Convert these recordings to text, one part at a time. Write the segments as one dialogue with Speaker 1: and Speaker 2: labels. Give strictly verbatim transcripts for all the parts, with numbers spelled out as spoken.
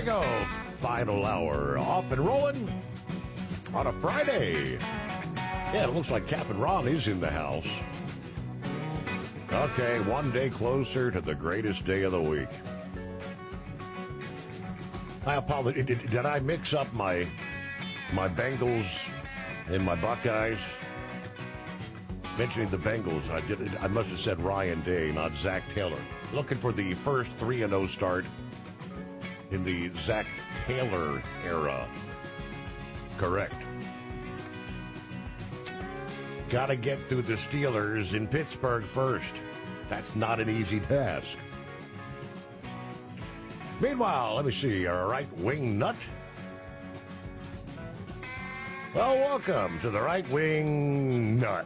Speaker 1: go. Final hour. Off and rolling on a Friday. Yeah, it looks like Captain Ron is in the house. Okay, one day closer to the greatest day of the week. I apologize. Did, did I mix up my my Bengals and my Buckeyes? Mentioning the Bengals, I did. I must have said Ryan Day, not Zach Taylor. Looking for the first three and oh start in the Zach Taylor era. Correct. Got to get through the Steelers in Pittsburgh first. That's not an easy task. Meanwhile, let me see, our right wing nut. Well, welcome to the right wing nut.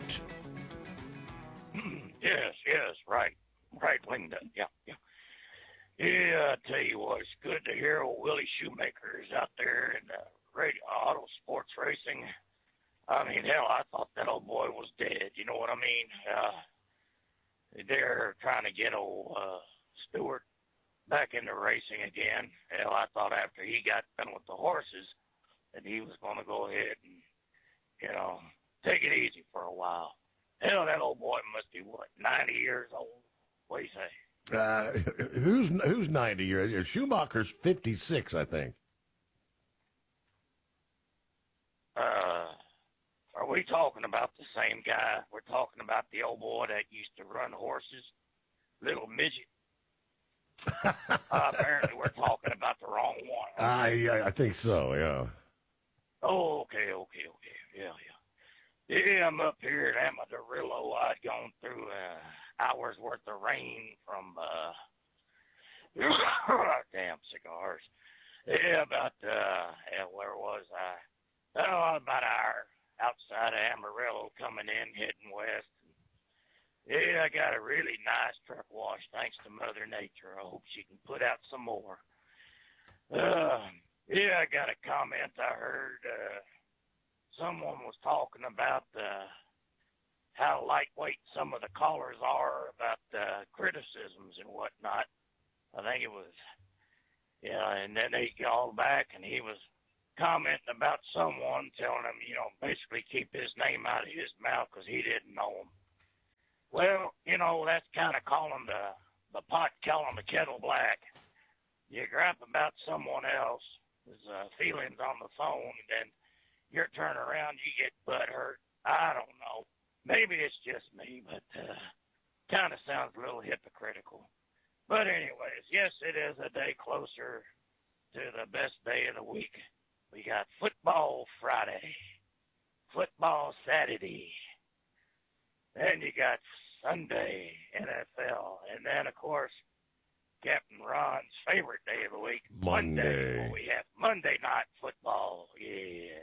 Speaker 2: Yes, yes, right. Right wing nut, yeah, yeah. Yeah, I tell you what, it's good to hear old Willie Shoemaker is out there in the radio, auto sports racing. I mean, hell, I thought that old boy was dead. You know what I mean? Uh, they're trying to get old uh, Stewart back into racing again. Hell, I thought after he got done with the horses that he was going to go ahead and, you know, take it easy for a while. Hell, that old boy must be, what, ninety years old? What do you say?
Speaker 1: Uh, who's who's ninety years? Schumacher's fifty-six, I think.
Speaker 2: Uh, are we talking about the same guy? We're talking about the old boy that used to run horses, little midget. uh, apparently, we're talking about the wrong one.
Speaker 1: I I think so. Yeah.
Speaker 2: Oh, okay, okay, okay. Yeah, yeah. Yeah, I'm up here at Amarillo. I'd gone through uh, hours worth of rain from uh, damn cigars. Yeah, about uh, yeah, where was I? Oh, about an hour outside of Amarillo, coming in, heading west. Yeah, I got a really nice truck wash, thanks to Mother Nature. I hope she can put out some more. Uh, yeah, I got a comment I heard. Uh, someone was talking about uh, how lightweight some of the callers are about uh, criticisms and whatnot. I think it was, yeah, and then they called back and he was commenting about someone telling him, you know, basically keep his name out of his mouth because he didn't know him. Well, you know, that's kind of calling the, the pot calling the kettle black. You gripe about someone else's uh, feelings on the phone, and then you're turning around, you get butt hurt. I don't know. Maybe it's just me, but uh, kind of sounds a little hypocritical. But anyways, yes, it is a day closer to the best day of the week. We got football Friday, football Saturday, then you got Sunday, N F L, and then, of course, Captain Ron's favorite day of the week,
Speaker 1: Monday.
Speaker 2: Monday. We have Monday night football. Yeah.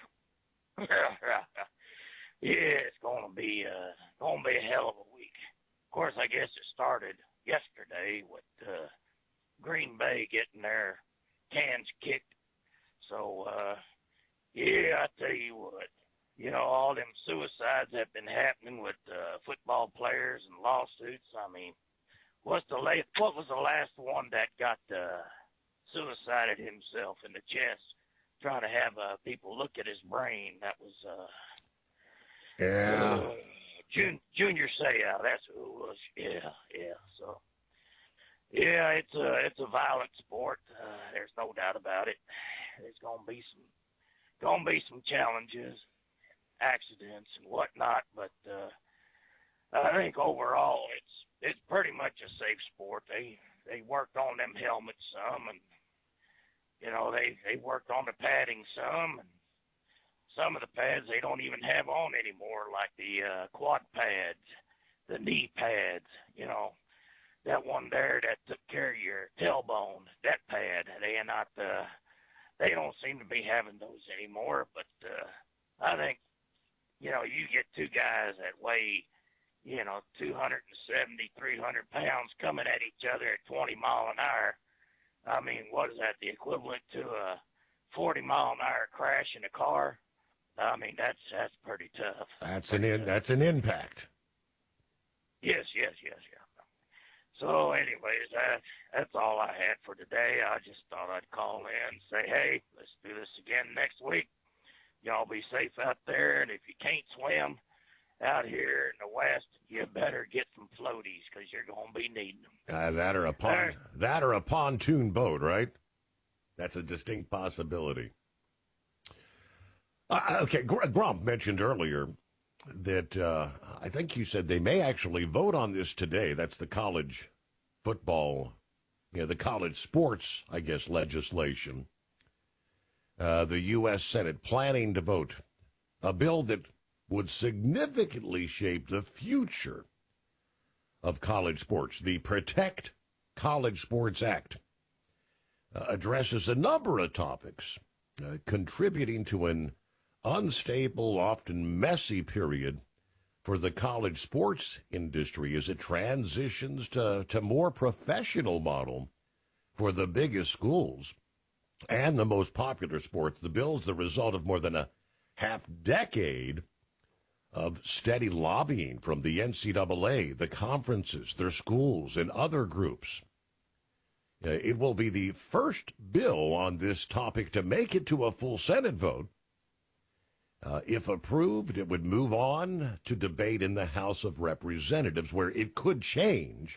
Speaker 2: Yeah, it's going to be uh, going to be a hell of a week. Of course, I guess it started yesterday with uh, Green Bay getting their cans kicked. So, uh, yeah, I tell you what, you know, all them suicides have been happening with uh, football players and lawsuits. I mean, what's the last, what was the last one that got uh, suicided himself in the chest, trying to have uh, people look at his brain? That was uh,
Speaker 1: yeah,
Speaker 2: uh, Jun- Junior Seau. That's who it was. Yeah, yeah. So, yeah, it's a it's a violent sport. Uh, there's no doubt about it. There's gonna be some gonna be some challenges, accidents, and whatnot. But uh, I think overall, it's it's pretty much a safe sport. They they worked on them helmets some, and you know they they worked on the padding some, and some of the pads they don't even have on anymore, like the uh, quad pads, the knee pads. You know, that one there that took care of your tailbone, that pad. They are not. Uh, they don't seem to be having those anymore. But uh, I think, you know, you get two guys that weigh, you know, two seventy, three hundred pounds coming at each other at twenty mile an hour. I mean, what is that? The equivalent to a forty mile an hour crash in a car? I mean, that's that's pretty tough.
Speaker 1: That's an in, that's an impact.
Speaker 2: Yes, yes, yes, yeah. So, anyways, that, that's all I had for today. I just thought I'd call in and say, hey, let's do this again next week. Y'all be safe out there, and if you can't swim out here in the West, you better get some floaties because you're going to be needing them.
Speaker 1: Uh, that or a pon-
Speaker 2: Right.
Speaker 1: that or a pontoon boat, right? That's a distinct possibility. Uh, okay, Gr- Grump mentioned earlier that uh, I think you said they may actually vote on this today. That's the college football, you know, the college sports, I guess, legislation. Uh, the U S Senate planning to vote a bill that would significantly shape the future of college sports. The Protect College Sports Act uh, addresses a number of topics uh, contributing to an unstable, often messy period for the college sports industry as it transitions to, to more professional model for the biggest schools and the most popular sports. The bill is the result of more than a half decade of steady lobbying from the N C double A, the conferences, their schools, and other groups. Uh, it will be the first bill on this topic to make it to a full Senate vote. Uh, if approved, it would move on to debate in the House of Representatives, where it could change.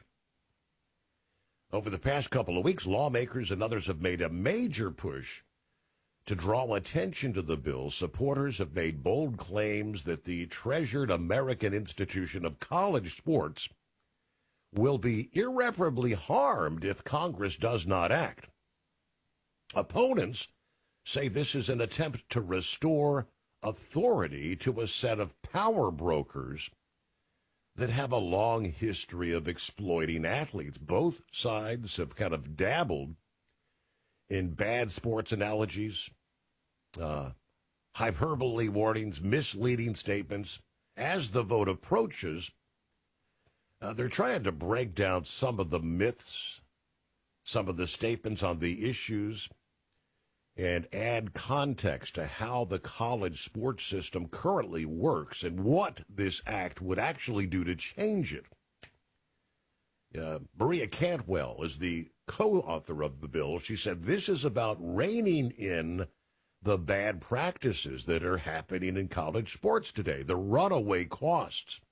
Speaker 1: Over the past couple of weeks, lawmakers and others have made a major push to draw attention to the bill. Supporters have made bold claims that the treasured American institution of college sports will be irreparably harmed if Congress does not act. Opponents say this is an attempt to restore authority to a set of power brokers that have a long history of exploiting athletes. Both sides have kind of dabbled in bad sports analogies, uh, hyperbole warnings, misleading statements. As the vote approaches, uh, they're trying to break down some of the myths, some of the statements on the issues, and add context to how the college sports system currently works and what this act would actually do to change it. Uh, Maria Cantwell is the co-author of the bill. She said this is about reining in the bad practices that are happening in college sports today, the runaway costs